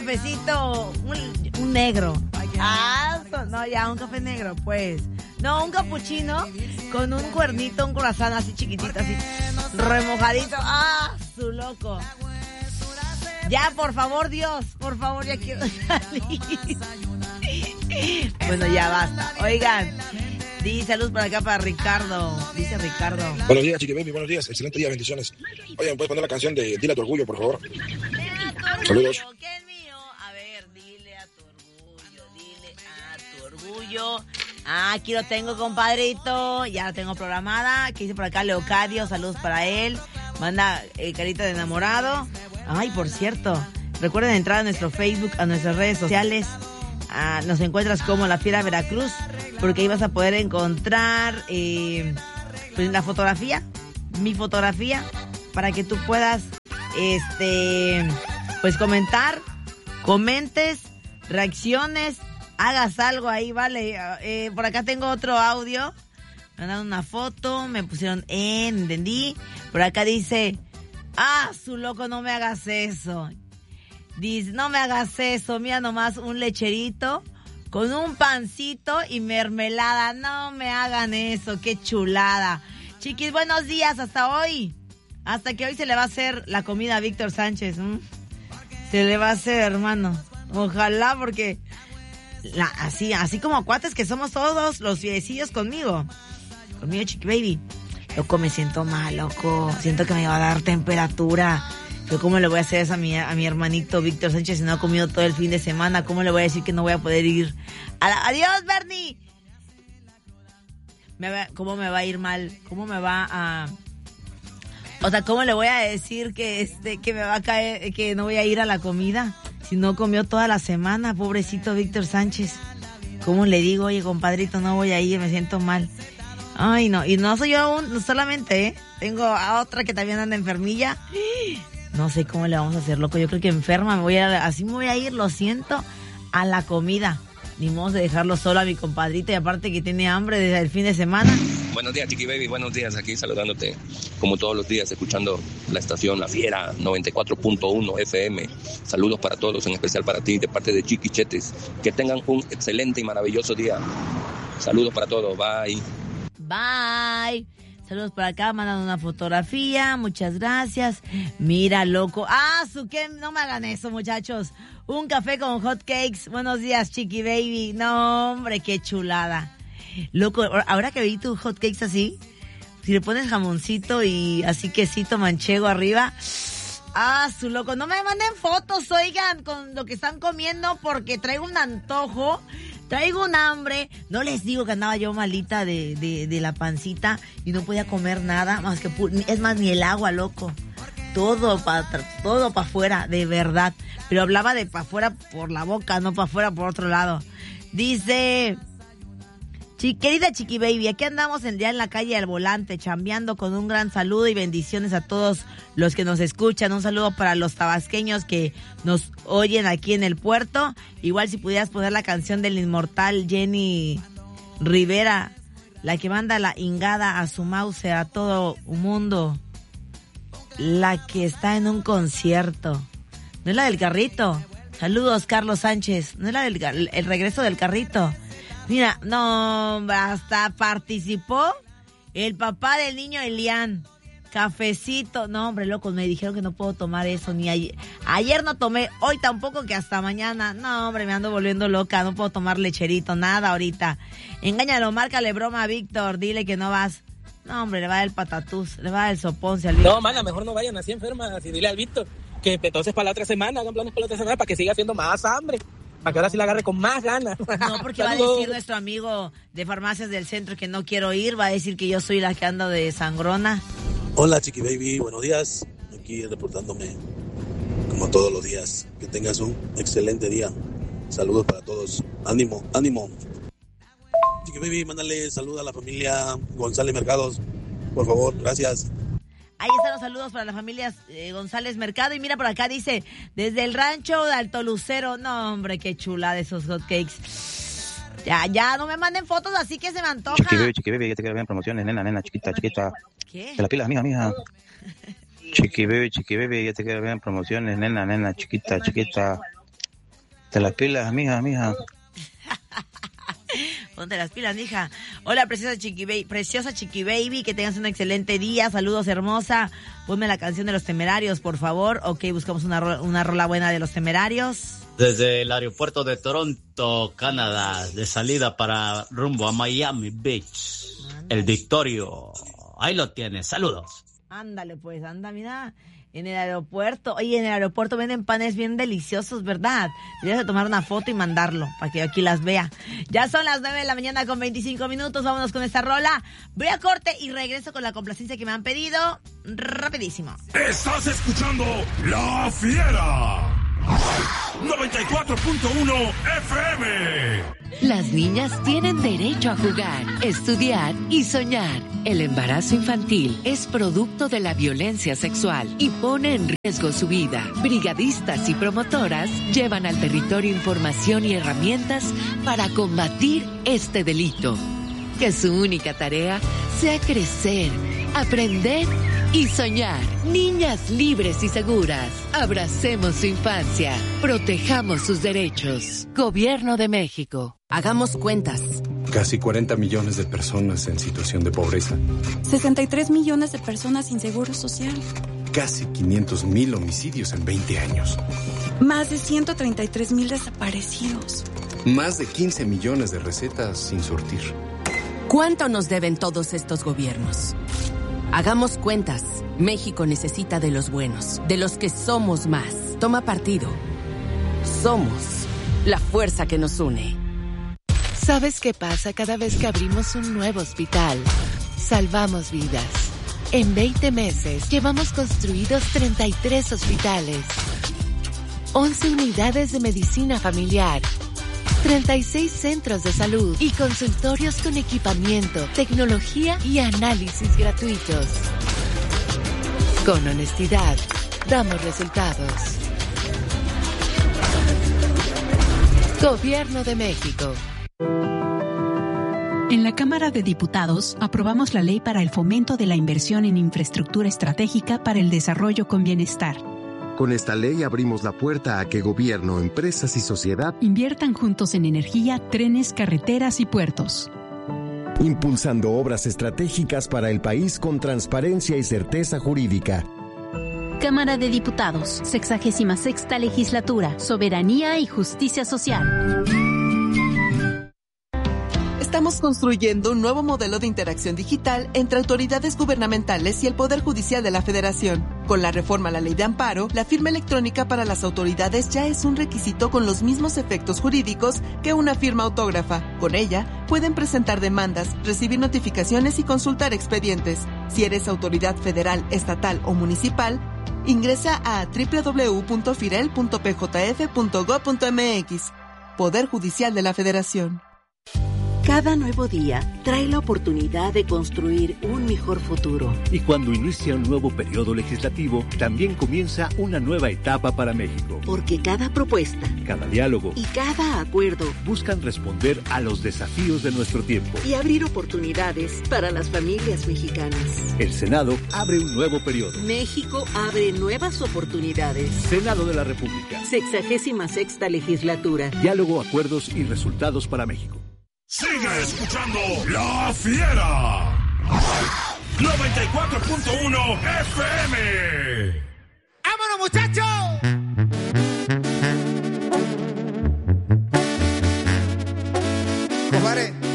cafecito, un negro. No, ya, un café negro, pues. No, un capuchino con un cuernito, un croissant así chiquitito, así, remojadito. Su loco. Ya, por favor, Dios, por favor, ya quiero salir. Bueno, ya basta. Oigan, salud por acá para Ricardo. Dice Ricardo. Buenos días, Chiqui Baby, buenos días. Excelente día, bendiciones. Oigan, ¿puedes poner la canción de Dile a tu orgullo, por favor? Saludos. ¿Qué es mío? A ver, dile a tu orgullo, dile a tu orgullo. Aquí lo tengo, compadrito. Ya la tengo programada. ¿Qué dice por acá? Leocadio, saludos para él. Manda carita de enamorado. Ay, por cierto, recuerden entrar a nuestro Facebook, a nuestras redes sociales. Nos encuentras como La Fiera Veracruz, porque ahí vas a poder encontrar pues la fotografía, mi fotografía, para que tú puedas pues comentes, reacciones, hagas algo ahí, ¿vale? Por acá tengo otro audio. Me han dado una foto, me pusieron entendí. Por acá dice, su loco, no me hagas eso. Dice, no me hagas eso, mira nomás un lecherito con un pancito y mermelada. No me hagan eso, qué chulada. Chiquis, buenos días, hasta hoy. Hasta que hoy se le va a hacer la comida a Víctor Sánchez. Se le va a hacer, hermano. Ojalá, porque así como cuates que somos todos los fiecillos conmigo, Chiqui Baby. Loco, me siento mal, loco. Siento que me va a dar temperatura. Yo, ¿cómo le voy a hacer eso a mi hermanito Víctor Sánchez si no ha comido todo el fin de semana? ¿Cómo le voy a decir que no voy a poder ir? ¡Adiós, Bernie! ¿Cómo me va a ir mal? ¿Cómo me va a...? O sea, ¿cómo le voy a decir que me va a caer, que no voy a ir a la comida si no comió toda la semana? Pobrecito Víctor Sánchez. ¿Cómo le digo? Oye, compadrito, no voy a ir, me siento mal. Ay, no, y no soy yo solamente, tengo a otra que también anda enfermilla. No sé cómo le vamos a hacer, loco. Yo creo que enferma, así me voy a ir, lo siento, a la comida. Ni modo de dejarlo solo a mi compadrito, y aparte que tiene hambre desde el fin de semana. Buenos días, Chiqui Baby, buenos días, aquí saludándote como todos los días, escuchando la estación La Fiera 94.1 FM. Saludos para todos, en especial para ti, de parte de Chiqui Chetes. Que tengan un excelente y maravilloso día. Saludos para todos, bye. Bye. Saludos por acá, mandan una fotografía, muchas gracias. Mira, loco. ¿Qué? No me hagan eso, muchachos. Un café con hot cakes. Buenos días, Chiqui Baby. No, hombre, qué chulada. Loco, ahora que vi tu hot cakes así, si le pones jamoncito y así quesito manchego arriba. Su loco. No me manden fotos, oigan, con lo que están comiendo, porque traigo un antojo. Traigo un hambre, no les digo que andaba yo malita de la pancita y no podía comer nada más que es más, ni el agua, loco. Todo para afuera, de verdad. Pero hablaba de para afuera por la boca, no para afuera por otro lado. Dice, querida Chiqui Baby, aquí andamos ya en la calle al volante, chambeando, con un gran saludo y bendiciones a todos los que nos escuchan. Un saludo para los tabasqueños que nos oyen aquí en el puerto. Igual si pudieras poner la canción del inmortal Jenny Rivera, la que manda la ingada a su mouse a todo el mundo, la que está en un concierto. ¿No es la del carrito? Saludos, Carlos Sánchez. ¿No es la del el regreso del carrito? Mira, no, hasta participó el papá del niño Elian. Cafecito. No, hombre, loco, me dijeron que no puedo tomar eso ni ayer. Ayer no tomé, hoy tampoco, que hasta mañana. No, hombre, me ando volviendo loca, no puedo tomar lecherito, nada ahorita. Engáñalo, márcale broma a Víctor, dile que no vas. No, hombre, le va a dar el patatús, le va a dar el soponce al Víctor. No, mana, mejor no vayan así enfermas, y dile al Víctor que entonces para la otra semana, hagan planes para la otra semana para que siga haciendo más hambre. Para que ahora sí la agarre con más ganas. No, porque va a decir nuestro amigo de Farmacias del Centro que no quiero ir, va a decir que yo soy la que ando de sangrona. Hola, Chiqui Baby, buenos días. Aquí reportándome como todos los días. Que tengas un excelente día. Saludos para todos. Ánimo, ánimo. Chiqui Baby, mándale saludos a la familia González Mercados, por favor, gracias. Ahí están los saludos para la familia González Mercado. Y mira, por acá dice, desde el rancho de Alto Lucero. No, hombre, qué chula de esos hotcakes. Ya, no me manden fotos, así que se me antoja. Chiqui Baby, ya te quiero ver en promociones, nena, chiquita. ¿Qué? De la pila, mija. Chiqui Baby, ya te quiero ver en promociones, nena, chiquita. Te las pilas, mija. Ponte las pilas, mija. Hola, preciosa Chiqui Baby, que tengas un excelente día. Saludos, hermosa. Ponme la canción de Los Temerarios, por favor. Ok, buscamos una rola buena de Los Temerarios. Desde el aeropuerto de Toronto, Canadá, de salida para rumbo a Miami Beach. El Victorio. Ahí lo tienes. Saludos. Ándale, pues, mira. En el aeropuerto. Oye, en el aeropuerto venden panes bien deliciosos, ¿verdad? Deberías de tomar una foto y mandarlo para que yo aquí las vea. Ya son las 9 de la mañana con 25 minutos. Vámonos con esta rola. Voy a corte y regreso con la complacencia que me han pedido. Rapidísimo. Estás escuchando La Fiera. 94.1 FM. Las niñas tienen derecho a jugar, estudiar y soñar. El embarazo infantil es producto de la violencia sexual y pone en riesgo su vida. Brigadistas y promotoras llevan al territorio información y herramientas para combatir este delito. Que su única tarea sea crecer, aprender y soñar. Niñas libres y seguras. Abracemos su infancia. Protejamos sus derechos. Gobierno de México. Hagamos cuentas. Casi 40 millones de personas en situación de pobreza. 63 millones de personas sin seguro social. Casi 500,000 homicidios en 20 años. Más de 133,000 desaparecidos. Más de 15 millones de recetas sin surtir. ¿Cuánto nos deben todos estos gobiernos? Hagamos cuentas. México necesita de los buenos, de los que somos más. Toma partido. Somos la fuerza que nos une. ¿Sabes qué pasa cada vez que abrimos un nuevo hospital? Salvamos vidas. En 20 meses llevamos construidos 33 hospitales, 11 unidades de medicina familiar, 36 centros de salud y consultorios con equipamiento, tecnología y análisis gratuitos. Con honestidad, damos resultados. Gobierno de México. En la Cámara de Diputados aprobamos la Ley para el Fomento de la Inversión en Infraestructura Estratégica para el Desarrollo con Bienestar. Con esta ley abrimos la puerta a que gobierno, empresas y sociedad inviertan juntos en energía, trenes, carreteras y puertos. Impulsando obras estratégicas para el país con transparencia y certeza jurídica. Cámara de Diputados, 66ª Legislatura, Soberanía y Justicia Social. Estamos construyendo un nuevo modelo de interacción digital entre autoridades gubernamentales y el Poder Judicial de la Federación. Con la reforma a la Ley de Amparo, la firma electrónica para las autoridades ya es un requisito con los mismos efectos jurídicos que una firma autógrafa. Con ella, pueden presentar demandas, recibir notificaciones y consultar expedientes. Si eres autoridad federal, estatal o municipal, ingresa a www.firel.pjf.gov.mx. Poder Judicial de la Federación. Cada nuevo día trae la oportunidad de construir un mejor futuro. Y cuando inicia un nuevo periodo legislativo, también comienza una nueva etapa para México. Porque cada propuesta, cada diálogo y cada acuerdo buscan responder a los desafíos de nuestro tiempo y abrir oportunidades para las familias mexicanas. El Senado abre un nuevo periodo. México abre nuevas oportunidades. Senado de la República. 66ª Legislatura. Diálogo, acuerdos y resultados para México. Sigue escuchando La Fiera. 94.1 FM. ¡Vámonos, muchachos! Compadre,